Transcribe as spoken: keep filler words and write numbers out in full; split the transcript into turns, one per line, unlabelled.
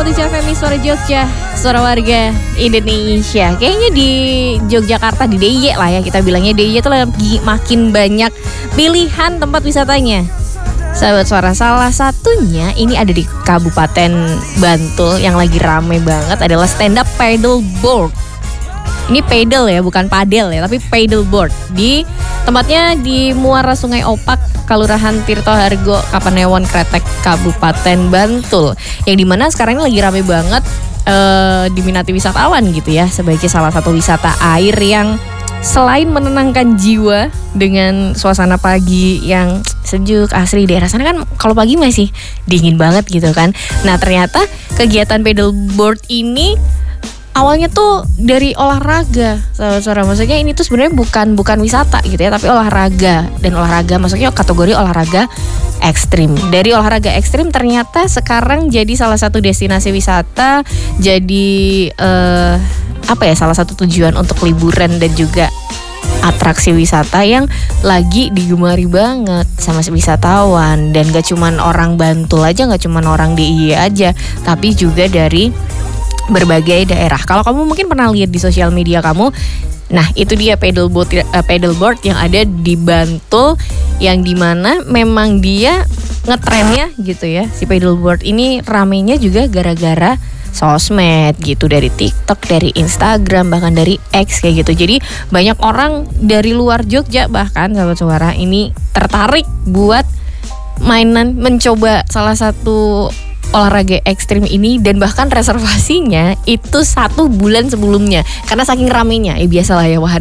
Alicia Femi, Suara Jogja, Suara Warga Indonesia. Kayaknya di Yogyakarta, di D I Y lah ya, kita bilangnya D I Y itu lagi makin banyak pilihan tempat wisatanya. Sahabat Suara, salah satunya ini ada di Kabupaten Bantul yang lagi rame banget adalah stand up paddle board. Ini paddle ya, bukan padel ya, tapi paddle board. Di tempatnya di Muara Sungai Opak, Kelurahan Tirto Hargo, Kapanewon, Kretek, Kabupaten Bantul. Yang dimana sekarang ini lagi rame banget uh, diminati wisatawan gitu ya, sebagai salah satu wisata air yang selain menenangkan jiwa dengan suasana pagi yang sejuk asri. Daerah sana kan kalau pagi masih dingin banget gitu kan. Nah ternyata kegiatan paddleboard ini awalnya tuh dari olahraga, saudara. Maksudnya ini tuh sebenarnya bukan bukan wisata gitu ya, tapi olahraga. Dan olahraga maksudnya kategori olahraga ekstrim. Dari olahraga ekstrim ternyata sekarang jadi salah satu destinasi wisata, jadi eh, apa ya, salah satu tujuan untuk liburan dan juga atraksi wisata yang lagi digemari banget sama wisatawan. Dan gak cuman orang Bantul aja, gak cuman orang D I Y aja, tapi juga dari berbagai daerah. Kalau kamu mungkin pernah lihat di sosial media kamu, nah itu dia paddleboard uh, paddleboard yang ada di Bantul, yang dimana memang dia ngetrennya gitu ya. Si paddleboard ini ramenya juga gara-gara sosmed gitu, dari TikTok, dari Instagram, bahkan dari X kayak gitu. Jadi banyak orang dari luar Jogja bahkan sahabat Suara ini tertarik buat mainan, mencoba salah satu olahraga ekstrim ini, dan bahkan reservasinya itu satu bulan sebelumnya karena saking ramenya. Eh biasalah ya, wahana